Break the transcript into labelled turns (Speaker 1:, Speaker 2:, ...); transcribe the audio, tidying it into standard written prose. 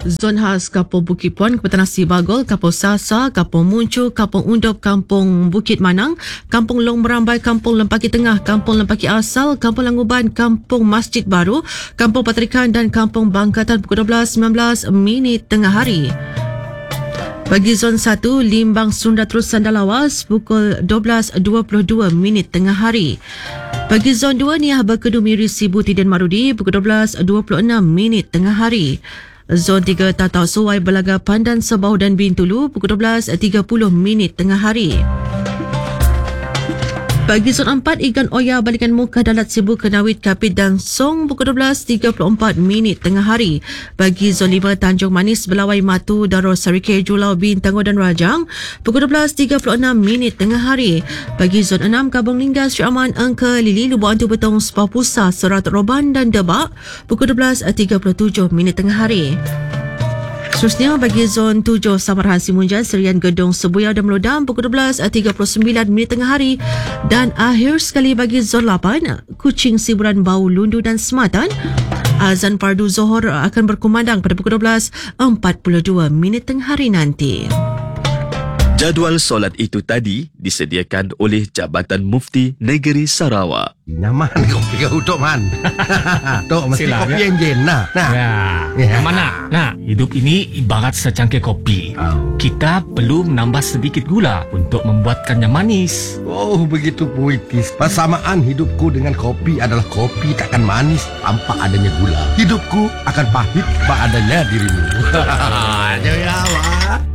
Speaker 1: Zon khas Kampung Bukit Puan, Keputan Nasi Bagol, Kampung Sasa, Kampung Muncu, Kampung Undop, Kampung Bukit Manang, Kampung Long Merambai, Kampung Lempaki Tengah, Kampung Lempaki Asal, Kampung Languban, Kampung Masjid Baru, Kampung Patrikan dan Kampung Bangkatan pukul 12.19 minit tengah hari. Bagi Zon 1, Limbang Sunda Terusan Dalawas pukul 12.22 minit tengah hari. Bagi Zon 2, Niah Berkedu Miri Sibu Tiden Marudi pukul 12.26 minit tengah hari. Zon 3, Tatau Suai Belaga Pandan Sebau dan Bintulu pukul 12.30 minit tengah hari. Bagi Zon 4, Igan Oya Balikan Muka Dalat Sibu Kenawit Kapit dan Song pukul 12.34 minit tengah hari. Bagi Zon 5, Tanjung Manis Belawai Matu Darul Sarike Julau Bintangor dan Rajang pukul 12.36 minit tengah hari. Bagi Zon 6, Kabung Linggas Syed Aman Engke Lili Lubuk Antu Betong Spa Pusat Serat Roban dan Debak pukul 12.37 minit tengah hari. Seterusnya bagi Zon 7, Samarahan Simunjan Serian Gedung Sebuya dan Melodam pukul 12.39 minit tengah hari. Dan akhir sekali bagi Zon 8, Kuching Siburan Bau Lundu dan Sematan, azan Fardu Zohor akan berkumandang pada pukul 12.42 minit tengah hari nanti.
Speaker 2: Jadual solat itu tadi disediakan oleh Jabatan Mufti Negeri Sarawak.
Speaker 3: Nyaman kopi kau Tok Man. Tok mesti
Speaker 4: Sila,
Speaker 3: kopi
Speaker 4: ya?
Speaker 3: yang jen nah.
Speaker 4: Ya. Mana? Nah, hidup ini ibarat secangkir kopi. Kita perlu menambah sedikit gula untuk membuatkannya manis.
Speaker 3: Oh, begitu puitis. Persamaan hidupku dengan kopi adalah kopi takkan manis tanpa adanya gula. Hidupku akan pahit tanpa adanya dirimu. Ya, Wak.